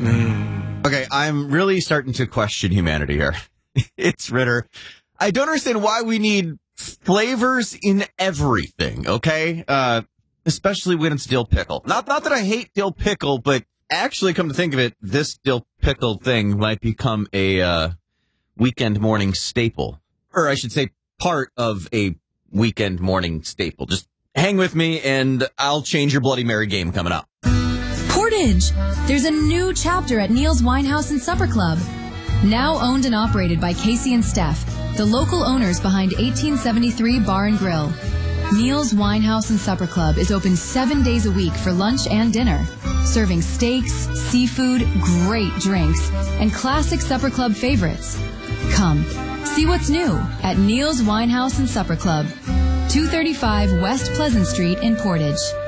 Okay, I'm really starting to question humanity here. It's Ritter. I don't understand why we need flavors in everything, okay? Especially when it's dill pickle. Not that I hate dill pickle, but actually, come to think of it, this dill pickle thing might become a weekend morning staple. Or I should say part of a weekend morning staple. Just hang with me and I'll change your Bloody Mary game coming up. Portage. There's a new chapter at Neil's Winehouse and Supper Club. Now owned and operated by Casey and Steph, the local owners behind 1873 Bar and Grill. Neil's Winehouse and Supper Club is open 7 days a week for lunch and dinner, serving steaks, seafood, great drinks, and classic Supper Club favorites. Come, see what's new at Neil's Winehouse and Supper Club, 235 West Pleasant Street in Portage.